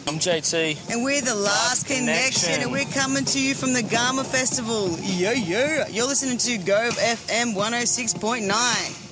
I'm JT. And we're the Last Connection, and we're coming to you from the Garma Festival. Yo, yo. You're listening to Gove FM 106.9.